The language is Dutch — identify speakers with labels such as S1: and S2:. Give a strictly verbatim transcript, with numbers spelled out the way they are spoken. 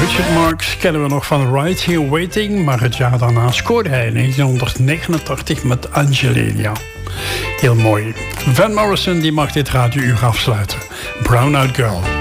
S1: Richard Marx kennen we nog van Right Here Waiting, maar het jaar daarna scoorde hij in negentien negenentachtig met Angelina. Heel mooi. Van Morrison die mag dit radiouur afsluiten. Brown Eyed Girl.